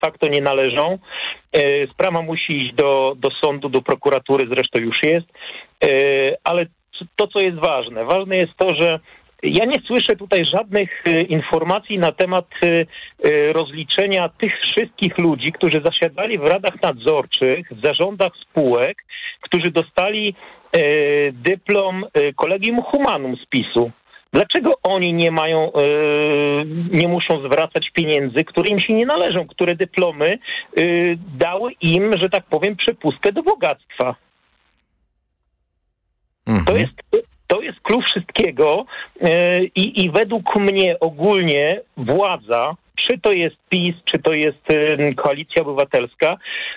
facto nie należą. Sprawa musi iść do sądu, do prokuratury, zresztą już jest. Ale to, co jest ważne jest to, że ja nie słyszę tutaj żadnych informacji na temat rozliczenia tych wszystkich ludzi, którzy zasiadali w radach nadzorczych, w zarządach spółek, którzy dostali dyplom Collegium Humanum z PiS-u. Dlaczego oni nie muszą zwracać pieniędzy, które im się nie należą, które dyplomy dały im, że tak powiem, przepustkę do bogactwa? To jest klucz wszystkiego i według mnie ogólnie władza, czy to jest PiS, czy to jest Koalicja Obywatelska,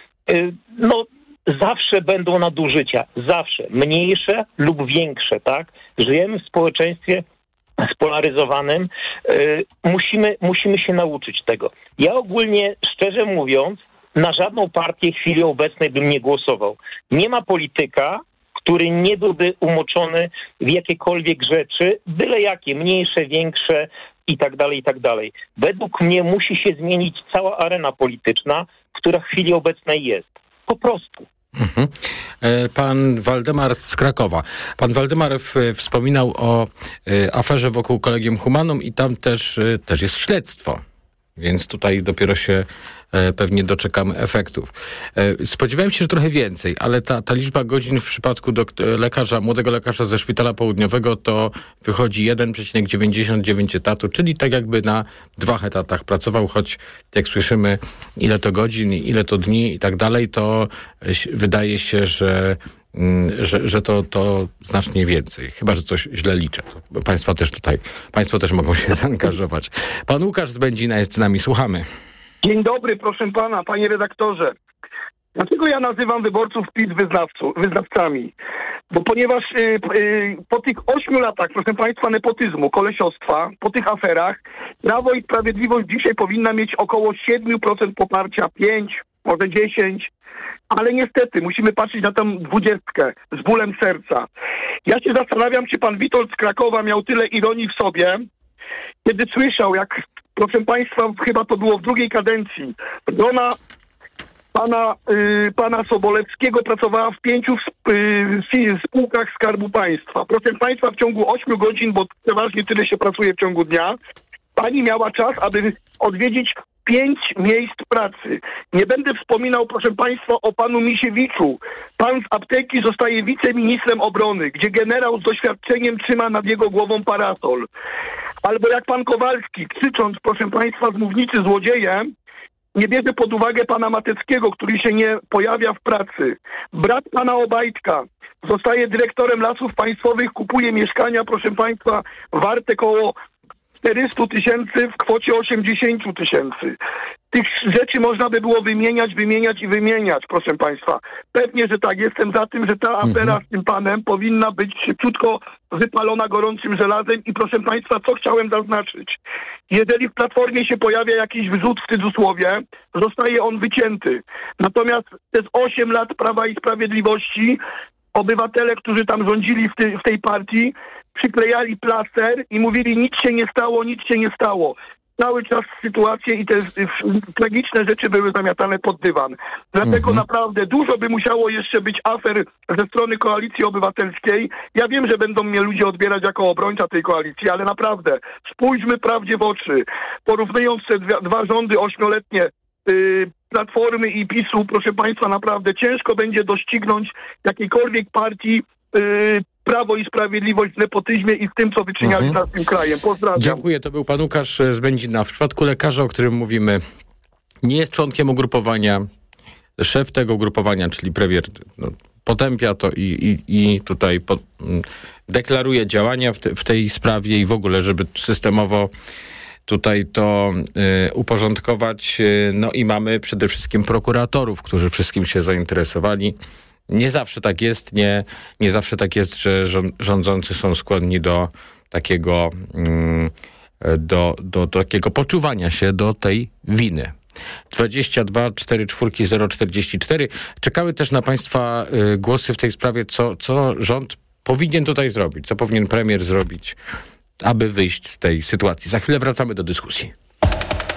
zawsze będą nadużycia, zawsze, mniejsze lub większe, tak? Żyjemy w społeczeństwie spolaryzowanym, musimy się nauczyć tego. Ja ogólnie, szczerze mówiąc, na żadną partię w chwili obecnej bym nie głosował. Nie ma polityka, który nie byłby umoczony w jakiekolwiek rzeczy, byle jakie, mniejsze, większe i tak dalej. Według mnie musi się zmienić cała arena polityczna, która w chwili obecnej jest. Po prostu. Pan Waldemar z Krakowa. Pan Waldemar wspominał o aferze wokół Collegium Humanum i tam też jest śledztwo. Więc tutaj dopiero się pewnie doczekamy efektów. Spodziewałem się, że trochę więcej, ale ta liczba godzin w przypadku młodego lekarza ze Szpitala Południowego to wychodzi 1,99 etatu, czyli tak jakby na 2 etatach pracował, choć jak słyszymy ile to godzin, ile to dni i tak dalej, to wydaje się, że to znacznie więcej. Chyba że coś źle liczę. Państwo też mogą się zaangażować. Pan Łukasz z Będzina jest z nami. Słuchamy. Dzień dobry, proszę pana, panie redaktorze. Dlaczego ja nazywam wyborców PiS wyznawcami? Bo ponieważ po tych 8 latach, proszę państwa, nepotyzmu, kolesiostwa, po tych aferach, Prawo i Sprawiedliwość dzisiaj powinna mieć około 7% poparcia, 5, może 10, ale niestety musimy patrzeć na tę 20 z bólem serca. Ja się zastanawiam, czy pan Witold z Krakowa miał tyle ironii w sobie, kiedy słyszał, jak, proszę państwa, chyba to było w drugiej kadencji, żona pana Sobolewskiego pracowała w 5 spółkach Skarbu Państwa. Proszę państwa, w ciągu 8 godzin, bo przeważnie tyle się pracuje w ciągu dnia, pani miała czas, aby odwiedzić 5 miejsc pracy. Nie będę wspominał, proszę państwa, o panu Misiewiczu. Pan z apteki zostaje wiceministrem obrony, gdzie generał z doświadczeniem trzyma nad jego głową parasol. Albo jak pan Kowalski, krzycząc, proszę państwa, z mównicy złodzieje, nie bierze pod uwagę pana Mateckiego, który się nie pojawia w pracy. Brat pana Obajtka zostaje dyrektorem Lasów Państwowych, kupuje mieszkania, proszę państwa, warte koło 400 000 w kwocie 80 000. Tych rzeczy można by było wymieniać, proszę państwa. Pewnie, że tak, jestem za tym, że ta afera z tym panem powinna być szybciutko wypalona gorącym żelazem i proszę państwa, co chciałem zaznaczyć. Jeżeli w Platformie się pojawia jakiś wrzut w cudzysłowie, zostaje on wycięty. Natomiast przez 8 lat Prawa i Sprawiedliwości obywatele, którzy tam rządzili w tej partii, przyklejali plaster i mówili, nic się nie stało. Cały czas sytuacje i te tragiczne rzeczy były zamiatane pod dywan. Dlatego naprawdę dużo by musiało jeszcze być afer ze strony Koalicji Obywatelskiej. Ja wiem, że będą mnie ludzie odbierać jako obrońca tej koalicji, ale naprawdę spójrzmy prawdzie w oczy. Porównując te dwa rządy 8-letnie Platformy i PiS-u, proszę państwa, naprawdę ciężko będzie doścignąć jakiejkolwiek partii Prawo i Sprawiedliwość w nepotyzmie i w tym, co wyczyniali nad tym krajem. Pozdrawiam. Dziękuję. To był pan Łukasz z Będzina. W przypadku lekarza, o którym mówimy, nie jest członkiem ugrupowania. Szef tego ugrupowania, czyli premier, potępia to i tutaj deklaruje działania w tej sprawie i w ogóle, żeby systemowo tutaj to uporządkować. No i mamy przede wszystkim prokuratorów, którzy wszystkim się zainteresowali. Nie zawsze tak jest, nie zawsze tak jest, że rządzący są skłonni do takiego do takiego poczuwania się do tej winy. 22 44 044. Czekały też na państwa głosy w tej sprawie, co rząd powinien tutaj zrobić, co powinien premier zrobić, aby wyjść z tej sytuacji. Za chwilę wracamy do dyskusji.